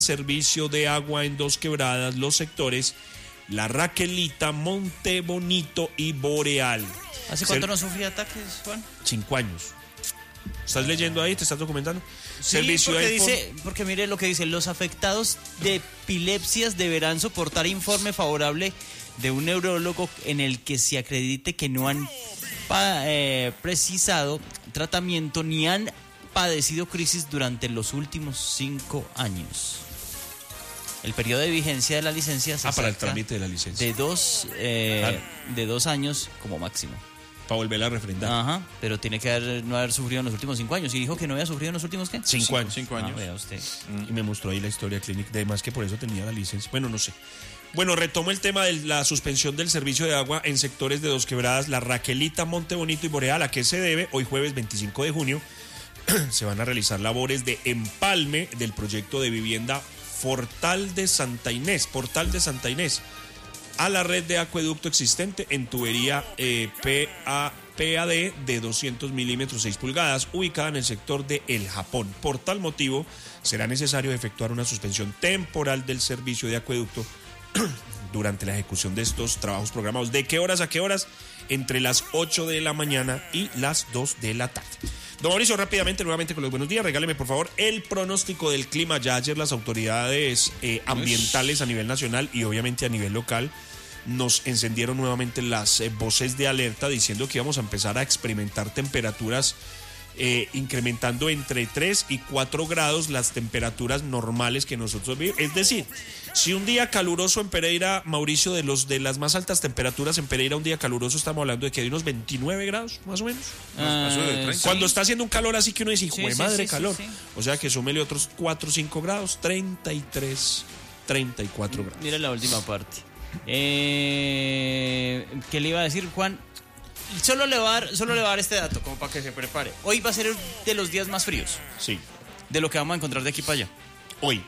servicio de agua en Dos Quebradas, los sectores La Raquelita, Monte Bonito y Boreal. ¿Hace cuánto no sufría ataques, Juan? 5 años. ¿Estás leyendo ahí? ¿Te estás documentando? Sí, porque mire lo que dice: los afectados de epilepsias deberán soportar informe favorable de un neurólogo en el que se acredite que no han precisado tratamiento ni han padecido crisis durante los últimos 5 años. El periodo de vigencia de la licencia se para el trámite de la licencia de 2 años como máximo. Para volver a refrendar. Ajá, pero tiene que no haber sufrido en los últimos 5 años. ¿Y dijo que no había sufrido en los últimos qué? 5 años. 5 años. Vea usted. Y me mostró ahí la historia clínica. Además que por eso tenía la licencia. Bueno, no sé. Bueno, retomo el tema de la suspensión del servicio de agua en sectores de Dos Quebradas, La Raquelita, Monte Bonito y Boreal. ¿A qué se debe? Hoy jueves 25 de junio se van a realizar labores de empalme del proyecto de vivienda Portal de Santa Inés a la red de acueducto existente en tubería PAD de 200 milímetros 6 pulgadas ubicada en el sector de El Japón. Por tal motivo será necesario efectuar una suspensión temporal del servicio de acueducto durante la ejecución de estos trabajos programados. ¿De qué horas a qué horas? Entre las 8 de la mañana y las 2 de la tarde. Don Mauricio, rápidamente, nuevamente con los buenos días, regáleme por favor el pronóstico del clima. Ya ayer las autoridades ambientales a nivel nacional y obviamente a nivel local nos encendieron nuevamente las voces de alerta diciendo que íbamos a empezar a experimentar temperaturas incrementando entre 3 y 4 grados las temperaturas normales que nosotros vivimos. Es decir, si un día caluroso en Pereira, Mauricio, de las más altas temperaturas en Pereira, un día caluroso estamos hablando de que hay unos 29 grados, más o menos. Cuando está haciendo un calor así que uno dice, hijo de madre, calor. Sí. O sea que súmele otros 4 o 5 grados, 33, 34 grados. Mira la última parte. ¿Qué le iba a decir, Juan? Solo le va a dar este dato como para que se prepare. Hoy va a ser de los días más fríos. Sí. De lo que vamos a encontrar de aquí para allá. Hoy.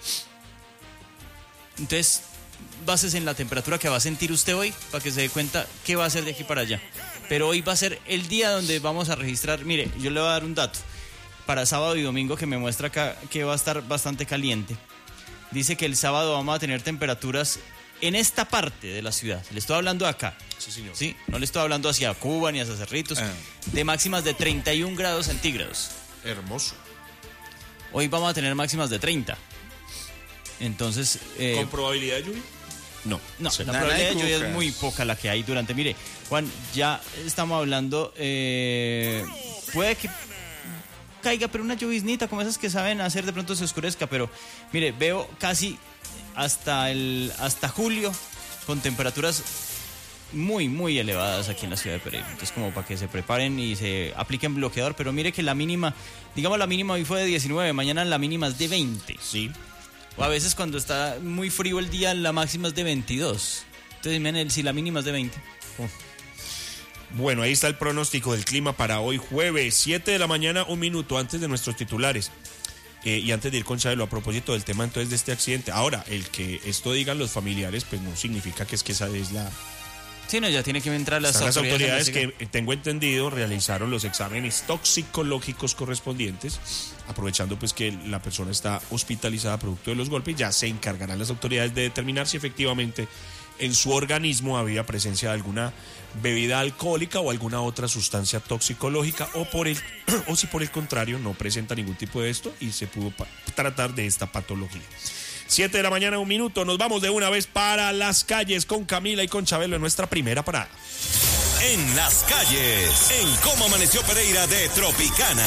Entonces, bases en la temperatura que va a sentir usted hoy para que se dé cuenta qué va a ser de aquí para allá. Pero hoy va a ser el día donde vamos a registrar. Mire, yo le voy a dar un dato para sábado y domingo que me muestra acá que va a estar bastante caliente. Dice que el sábado vamos a tener temperaturas en esta parte de la ciudad. Le estoy hablando acá. Sí, señor. ¿Sí? No le estoy hablando hacia Cuba ni hacia Cerritos. De máximas de 31 grados centígrados. Hermoso. Hoy vamos a tener máximas de 30. Entonces... ¿Con probabilidad de lluvia? No, la probabilidad de lluvia es muy poca la que hay durante... Mire, Juan, ya estamos hablando... puede que caiga, pero una lloviznita como esas que saben hacer, de pronto se oscurezca. Pero, mire, veo casi hasta julio con temperaturas muy, muy elevadas aquí en la ciudad de Pereira. Entonces, como para que se preparen y se apliquen bloqueador. Pero mire que la mínima hoy fue de 19, mañana la mínima es de 20. Sí. O a veces cuando está muy frío el día, la máxima es de 22. Entonces, miren, si la mínima es de 20. Bueno, ahí está el pronóstico del clima para hoy jueves, 7 de la mañana, un minuto antes de nuestros titulares. Y antes de ir con Chabelo, a propósito del tema entonces de este accidente. Ahora, el que esto digan los familiares, pues no significa que esa es la... Sí, no, ya tiene que entrar las autoridades que, tengo entendido, realizaron los exámenes toxicológicos correspondientes, aprovechando pues que la persona está hospitalizada producto de los golpes. Ya se encargarán las autoridades de determinar si efectivamente en su organismo había presencia de alguna bebida alcohólica o alguna otra sustancia toxicológica o si por el contrario no presenta ningún tipo de esto y se pudo tratar de esta patología. 7 de la mañana, un minuto, nos vamos de una vez para las calles con Camila y con Chabelo en nuestra primera parada. En las calles, en Cómo Amaneció Pereira de Tropicana.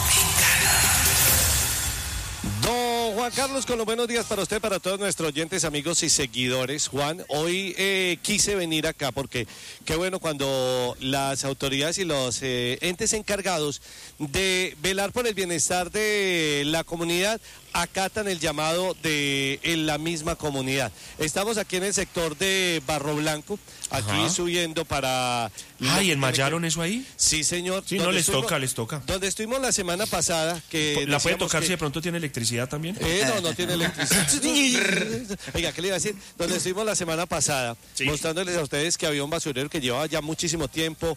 Don Juan Carlos, con los buenos días para usted, para todos nuestros oyentes, amigos y seguidores. Juan, hoy quise venir acá porque qué bueno cuando las autoridades y los entes encargados de velar por el bienestar de la comunidad acatan el llamado de la misma comunidad. Estamos aquí en el sector de Barro Blanco, aquí subiendo para... ¿Y enmayaron eso ahí? Sí, señor. Sí, no, les toca. Donde estuvimos la semana pasada, que... ¿La puede tocar si de pronto tiene electricidad también? No tiene electricidad. Oiga, ¿qué le iba a decir? Donde estuvimos la semana pasada, mostrándoles a ustedes que había un basurero que llevaba ya muchísimo tiempo,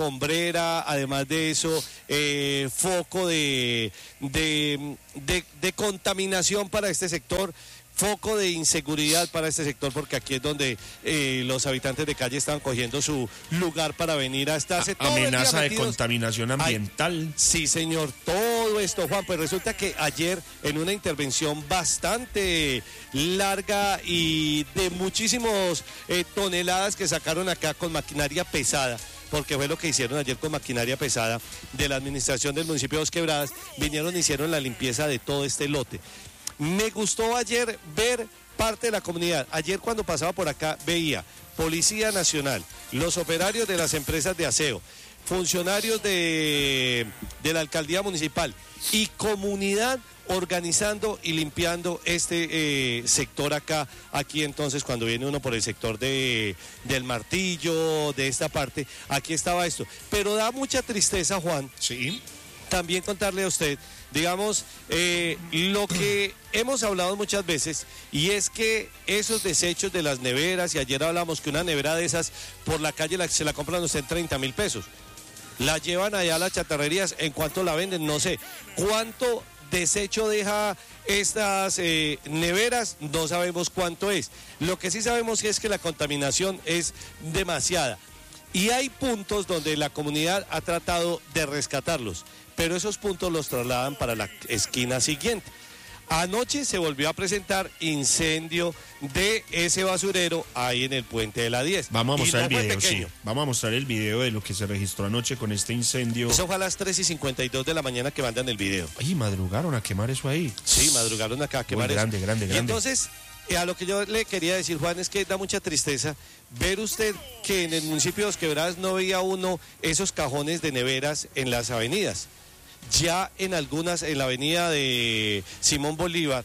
escombrera, además de eso, foco de contaminación para este sector, foco de inseguridad para este sector, porque aquí es donde los habitantes de calle están cogiendo su lugar para venir a estarse todo el día Amenaza de metidos. contaminación ambiental. Sí, señor, todo esto, Juan, pues resulta que ayer en una intervención bastante larga y de muchísimos toneladas que sacaron acá con maquinaria pesada, porque fue lo que hicieron ayer con maquinaria pesada de la administración del municipio de Dos Quebradas, vinieron y hicieron la limpieza de todo este lote. Me gustó ayer ver parte de la comunidad. Ayer cuando pasaba por acá veía Policía Nacional, los operarios de las empresas de aseo, funcionarios de la alcaldía municipal y comunidad organizando y limpiando este sector aquí entonces cuando viene uno por el sector del Martillo, de esta parte, aquí estaba esto. Pero da mucha tristeza, Juan, Sí. también contarle a usted, digamos, lo que hemos hablado muchas veces, y es que esos desechos de las neveras, y ayer hablamos que una nevera de esas por la calle se la compran usted en 30.000 pesos. La llevan allá a las chatarrerías, ¿en cuánto la venden? No sé. ¿Cuánto desecho deja estas neveras? No sabemos cuánto es. Lo que sí sabemos es que la contaminación es demasiada. Y hay puntos donde la comunidad ha tratado de rescatarlos, pero esos puntos los trasladan para la esquina siguiente. Anoche se volvió a presentar incendio de ese basurero ahí en el puente de la 10. Vamos a mostrar Y no el fue video, sí. pequeño. Vamos a mostrar el video de lo que se registró anoche con este incendio. Eso fue a las 3:52 de la mañana que mandan el video. Ay, madrugaron a quemar eso ahí. Sí, madrugaron acá a quemar grande, eso. grande, Y grande. entonces, a lo que yo le quería decir, Juan, es que da mucha tristeza ver usted que en el municipio de Dos Quebradas no veía uno esos cajones de neveras en las avenidas. Ya en algunas, en la avenida de Simón Bolívar,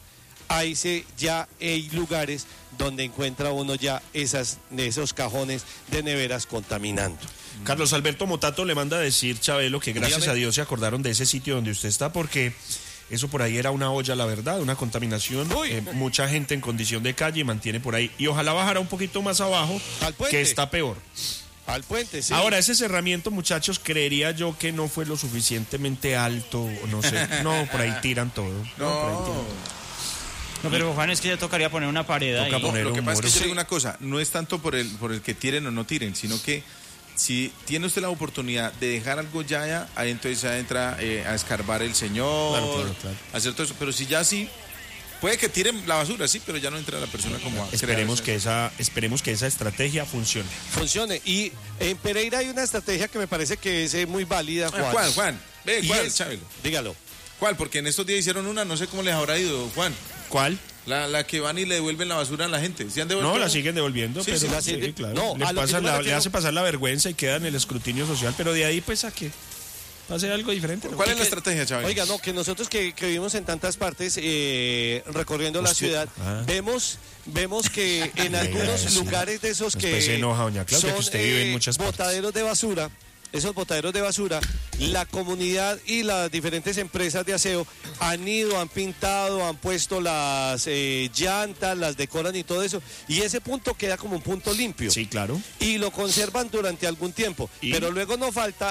ya hay lugares donde encuentra uno ya esos cajones de neveras contaminando. Carlos Alberto Motato le manda a decir, Chabelo, que gracias Dígame. a Dios se acordaron de ese sitio donde usted está, porque eso por ahí era una olla, la verdad, una contaminación. Mucha gente en condición de calle mantiene por ahí. Y ojalá bajara un poquito más abajo, Al puente. que está peor. Al puente, sí. Ahora, ese cerramiento, muchachos, creería yo que no fue lo suficientemente alto, no sé. No, por ahí tiran todo. Por ahí tiran. No, pero Juan, es que ya tocaría poner una pared ahí. Toca poner Lo que un pasa es que muro. yo digo una cosa, no es tanto por el que tiren o no tiren, sino que si tiene usted la oportunidad de dejar algo ya, ahí entonces ya entra a escarbar el señor, Claro. a hacer todo eso. Pero si ya sí, puede que tiren la basura, sí, pero ya no entra la persona como a Esperemos crear. que esa estrategia funcione. Funcione. Y en Pereira hay una estrategia que me parece que es muy válida, Juan. ¿Cuál? Y ¿Cuál, es- Chabelo? Dígalo. ¿Cuál? Porque en estos días hicieron una, no sé cómo les habrá ido, Juan. ¿Cuál? La que van y le devuelven la basura a la gente. ¿Sí han devuelto? No, la siguen devolviendo, Sí, pero sí, la sí, siguen- claro. no, le, a lo que yo me le refiero- hace pasar la vergüenza y queda en el escrutinio social, pero de ahí pues a que pase algo diferente. ¿no? ¿Cuál es la estrategia, Chabelo? Oiga, no, que nosotros que vivimos en tantas partes recorriendo la Usted- ciudad, ah. vemos que en Venga, algunos sí. lugares de esos que Después se enoja, doña Claudia, que son usted vive en muchas partes. botaderos de basura, esos botaderos de basura, la comunidad y las diferentes empresas de aseo han ido, han pintado, han puesto las llantas, las decoran y todo eso, y ese punto queda como un punto limpio. Sí, claro. Y lo conservan durante algún tiempo. ¿Y? Pero luego no falta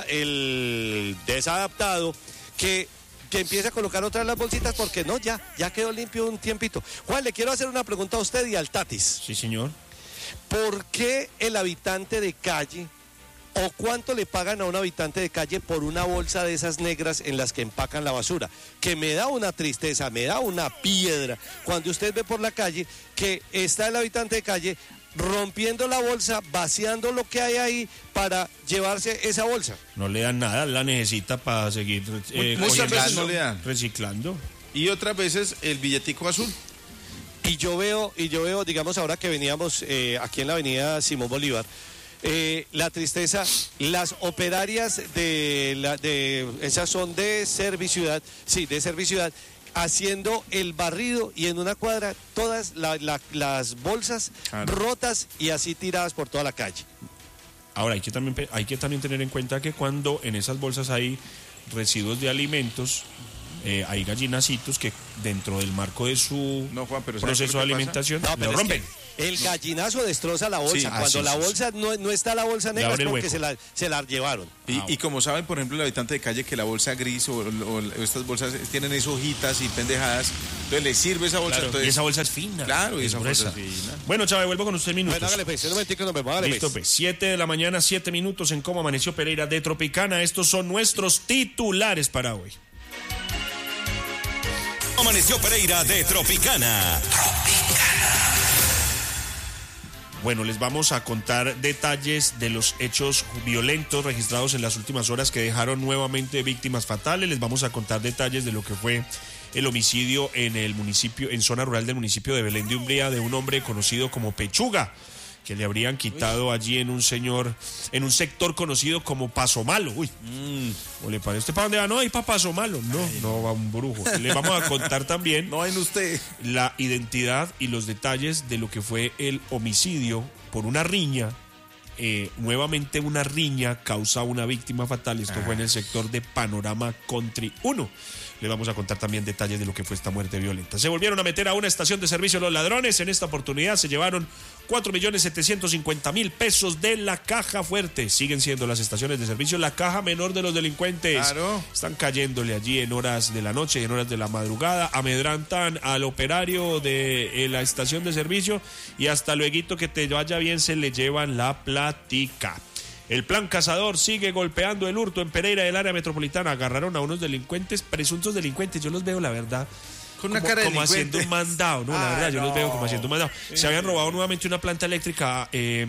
el desadaptado que empieza a colocar otras las bolsitas porque no, ya quedó limpio un tiempito. Juan, le quiero hacer una pregunta a usted y al Tatis. Sí, señor. ¿Por qué el habitante de calle o cuánto le pagan a un habitante de calle por una bolsa de esas negras en las que empacan la basura? Que me da una tristeza, me da una piedra cuando usted ve por la calle que está el habitante de calle rompiendo la bolsa, vaciando lo que hay ahí para llevarse esa bolsa. No le dan nada, la necesita para seguir Muchas veces cogiendo, no le dan. reciclando. Y otras veces el billetico azul. Y yo veo, digamos, ahora que veníamos aquí en la avenida Simón Bolívar, la tristeza, las operarias esas son de Serviciudad, sí, de Serviciudad, haciendo el barrido y en una cuadra todas las bolsas Claro. rotas y así tiradas por toda la calle. Ahora, hay que también tener en cuenta que cuando en esas bolsas hay residuos de alimentos, hay gallinacitos que dentro del marco de su proceso de alimentación lo rompen. El gallinazo destroza la bolsa. Sí. Cuando la bolsa no está la bolsa negra es porque se la llevaron. Y como saben, por ejemplo, el habitante de calle, que la bolsa gris o estas bolsas tienen esas hojitas y pendejadas, entonces le sirve esa bolsa. Claro, Entonces, y esa bolsa es fina. Claro, y es esa gruesa. bolsa es fina. Bueno, Chávez, vuelvo con usted minutos. Bueno, hágale pues, un momentico nos vemos, hágale Listo, pues. 7 de la mañana, 7 minutos en Cómo Amaneció Pereira de Tropicana. Estos son nuestros titulares para hoy. Amaneció Pereira de Tropicana. Bueno, les vamos a contar detalles de los hechos violentos registrados en las últimas horas que dejaron nuevamente víctimas fatales. Les vamos a contar detalles de lo que fue el homicidio en el municipio, en zona rural del municipio de Belén de Umbría, de un hombre conocido como Pechuga, que le habrían quitado allí en un sector conocido como Paso Malo. Uy, ¿o le parece? ¿Usted para dónde va? No, hay para Paso Malo. No va un brujo. Le vamos a contar también No en usted. la identidad y los detalles de lo que fue el homicidio por una riña. Nuevamente una riña causa una víctima fatal. Esto fue en el sector de Panorama Country 1. Le vamos a contar también detalles de lo que fue esta muerte violenta. Se volvieron a meter a una estación de servicio los ladrones. En esta oportunidad se llevaron 4.750.000 pesos de la caja fuerte. Siguen siendo las estaciones de servicio la caja menor de los delincuentes. Claro. Están cayéndole allí en horas de la noche, en horas de la madrugada. Amedrantan al operario de la estación de servicio y hasta luego que te vaya bien se le llevan la plática. El plan cazador sigue golpeando el hurto en Pereira del área metropolitana. Agarraron a unos delincuentes, presuntos delincuentes. Yo los veo, la verdad, Con una cara de como haciendo un mandado, ¿no? La verdad, yo los veo como haciendo un mandado. Se habían robado nuevamente una planta eléctrica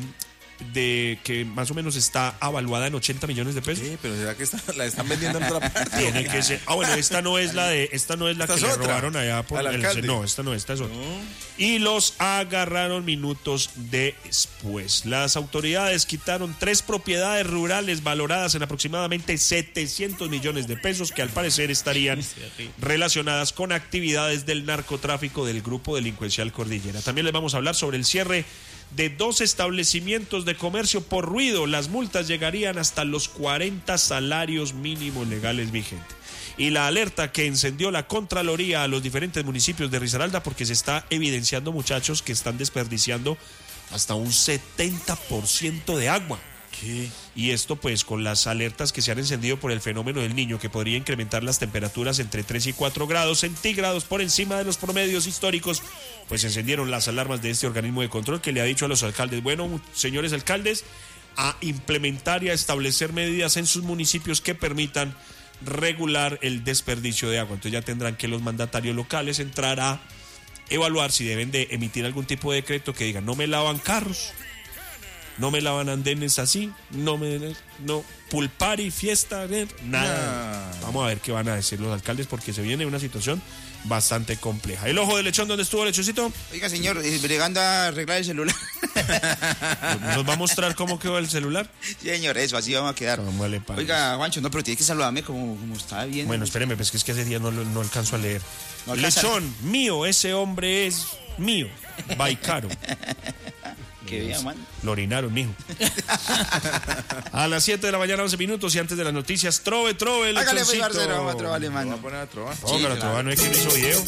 de que más o menos está avaluada en 80 millones de pesos. Sí, pero ¿será que la están vendiendo en otra parte? Tiene que ser. Bueno, esta no es la que le robaron allá por al alcalde. No, esta es otra. Y los agarraron minutos después. Las autoridades quitaron 3 propiedades rurales valoradas en aproximadamente 700 millones de pesos que al parecer estarían relacionadas con actividades del narcotráfico del grupo delincuencial Cordillera. También les vamos a hablar sobre el cierre de 2 establecimientos de comercio por ruido. Las multas llegarían hasta los 40 salarios mínimos legales vigentes. Y la alerta que encendió la Contraloría a los diferentes municipios de Risaralda, porque se está evidenciando, muchachos, que están desperdiciando hasta un 70% de agua. ¿Qué? Y esto pues con las alertas que se han encendido por el fenómeno del Niño, que podría incrementar las temperaturas entre 3 y 4 grados centígrados por encima de los promedios históricos, pues se encendieron las alarmas de este organismo de control, que le ha dicho a los alcaldes: bueno, señores alcaldes, a implementar y a establecer medidas en sus municipios que permitan regular el desperdicio de agua. Entonces ya tendrán que los mandatarios locales entrar a evaluar si deben de emitir algún tipo de decreto que diga: no me lavan carros, no me lavan andenes así, no pulpar y fiesta, nada. Vamos a ver qué van a decir los alcaldes, porque se viene una situación bastante compleja. ¿El ojo de lechón dónde estuvo, Lechoncito? Oiga, señor, bregando a arreglar el celular. ¿Nos va a mostrar cómo quedó el celular? Sí, señor, eso, así vamos a quedar. Oiga, Juancho, no, pero tiene que saludarme como está bien. Bueno, espéreme, pues que es que ese día no alcanzo a leer. No Lechón, mío, ese hombre es mío. Baicaro. Qué bien, man. Lo orinaron, mijo. A las 7 de la mañana, 11 minutos, y antes de las noticias, trove, Hágale, pues, Lechoncito. Barcero, vamos a trobarle, mano. Vamos a poner a trobar. Póngalo, no es que no hizo video.